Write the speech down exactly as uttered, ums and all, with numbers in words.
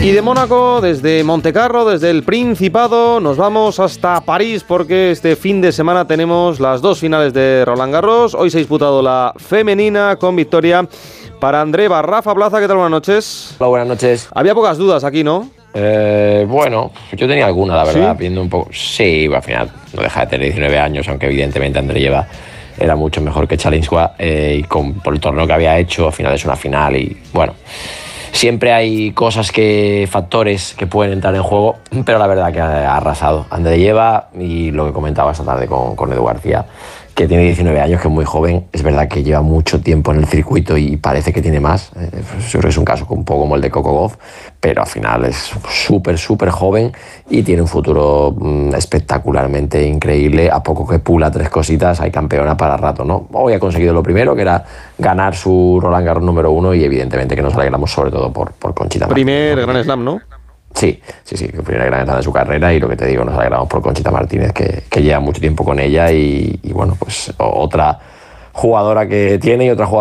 Y de Mónaco, desde Montecarlo, desde el Principado, nos vamos hasta París porque este fin de semana tenemos las dos finales de Roland Garros. Hoy se ha disputado la femenina con victoria para Andreva. Rafa Plaza, ¿qué tal? Buenas noches. Hola, buenas noches. Había pocas dudas aquí, ¿no? Eh, bueno, yo tenía alguna, la verdad, ¿Sí? viendo un poco. Sí, al final no deja de tener diecinueve años, aunque evidentemente Andreyeva era mucho mejor que Chalinskova eh, y con, por el torneo que había hecho, al final es una final y bueno. Siempre hay cosas que, factores que pueden entrar en juego, pero la verdad que ha arrasado Andreyeva y lo que comentaba esta tarde con, con Edu García, que tiene diecinueve años, que es muy joven, es verdad que lleva mucho tiempo en el circuito y parece que tiene más, eh, yo creo que es un caso un poco como el de Coco Gauff, pero al final es súper, súper joven y tiene un futuro mmm, espectacularmente increíble. A poco que pula tres cositas, hay campeona para rato, ¿no? Hoy ha conseguido lo primero, que era ganar su Roland Garros número uno y evidentemente que nos alegramos sobre todo por, por Conchita Martínez. Primer Grand Slam, ¿no? Sí, sí, sí, que primer gran etapa de su carrera y lo que te digo, nos alegramos por Conchita Martínez, que, que lleva mucho tiempo con ella y, y bueno, pues otra jugadora que tiene y otra jugadora